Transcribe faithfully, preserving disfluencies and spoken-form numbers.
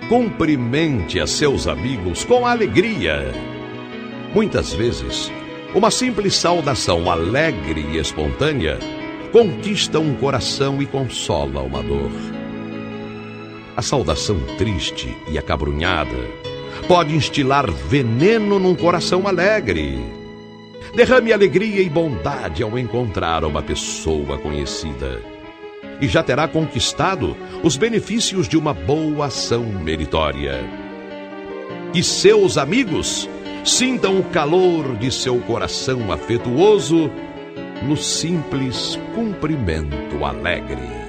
Cumprimente a seus amigos com alegria. Muitas vezes, uma simples saudação alegre e espontânea conquista um coração e consola uma dor. A saudação triste e acabrunhada pode instilar veneno num coração alegre. Derrame alegria e bondade ao encontrar uma pessoa conhecida, e já terá conquistado os benefícios de uma boa ação meritória. E seus amigos sintam o calor de seu coração afetuoso no simples cumprimento alegre.